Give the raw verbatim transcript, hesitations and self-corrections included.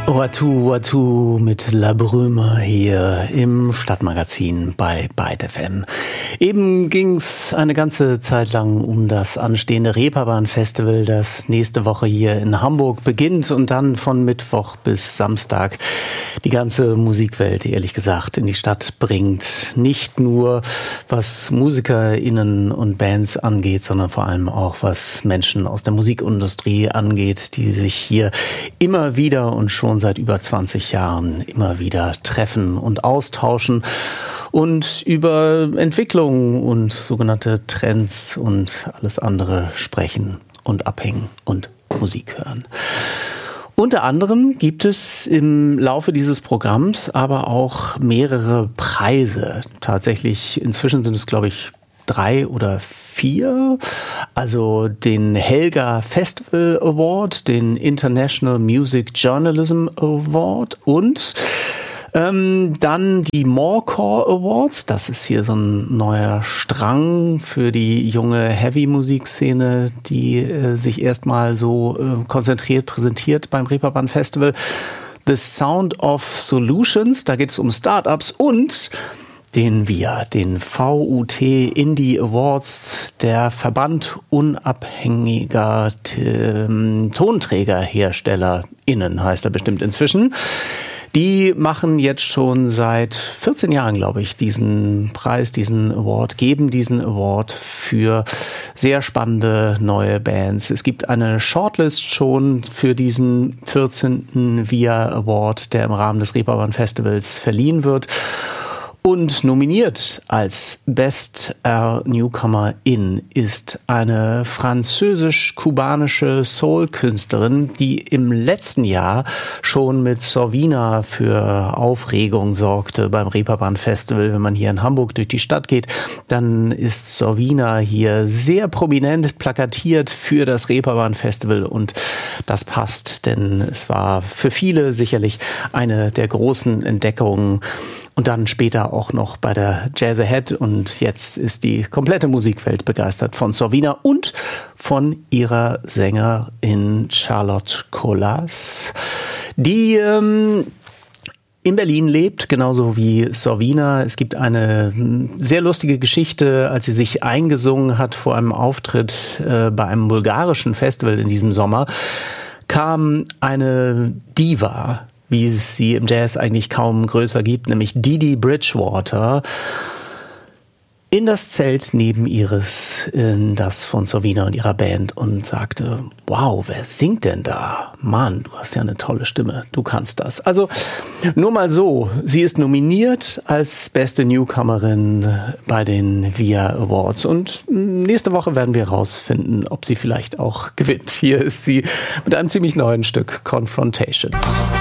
Watu Watu mit La Brume hier im Stadtmagazin bei Byte F M. Eben ging's eine ganze Zeit lang um das anstehende Reeperbahn-Festival, das nächste Woche hier in Hamburg beginnt und dann von Mittwoch bis Samstag die ganze Musikwelt, ehrlich gesagt, in die Stadt bringt. Nicht nur was MusikerInnen und Bands angeht, sondern vor allem auch was Menschen aus der Musikindustrie angeht, die sich hier immer wieder und schon seit über zwanzig Jahren immer wieder treffen und austauschen und über Entwicklungen und sogenannte Trends und alles andere sprechen und abhängen und Musik hören. Unter anderem gibt es im Laufe dieses Programms aber auch mehrere Preise. Tatsächlich, inzwischen sind es, glaube ich, drei oder vier. Also den Helga Festival Award, den International Music Journalism Award und ähm, dann die Morecore Awards. Das ist hier so ein neuer Strang für die junge Heavy-Musikszene, die äh, sich erstmal so äh, konzentriert präsentiert beim Reeperbahn Festival. The Sound of Solutions, da geht es um Startups und den V I A, den V U T Indie Awards, der Verband unabhängiger T- TonträgerherstellerInnen heißt er bestimmt inzwischen. Die machen jetzt schon seit vierzehn Jahren, glaube ich, diesen Preis, diesen Award, geben diesen Award für sehr spannende neue Bands. Es gibt eine Shortlist schon für diesen vierzehnten V I A Award, der im Rahmen des Reeperbahn Festivals verliehen wird. Und nominiert als Best Newcomer In ist eine französisch-kubanische Soul-Künstlerin, die im letzten Jahr schon mit Sorvina für Aufregung sorgte beim Reeperbahn Festival. Wenn man hier in Hamburg durch die Stadt geht, dann ist Sorvina hier sehr prominent plakatiert für das Reeperbahn Festival und das passt, denn es war für viele sicherlich eine der großen Entdeckungen. Und dann später auch noch bei der Jazz Ahead. Und jetzt ist die komplette Musikwelt begeistert von Sorvina und von ihrer Sängerin Charlotte Colas, die ähm, in Berlin lebt, genauso wie Sorvina. Es gibt eine sehr lustige Geschichte, als sie sich eingesungen hat vor einem Auftritt äh, bei einem bulgarischen Festival in diesem Sommer, kam eine Diva, wie es sie im Jazz eigentlich kaum größer gibt, nämlich Didi Bridgewater, in das Zelt neben ihres, in das von Sorvina und ihrer Band und sagte, wow, wer singt denn da? Mann, du hast ja eine tolle Stimme, du kannst das. Also nur mal so, sie ist nominiert als beste Newcomerin bei den V I A Awards und nächste Woche werden wir herausfinden, ob sie vielleicht auch gewinnt. Hier ist sie mit einem ziemlich neuen Stück, Confrontations.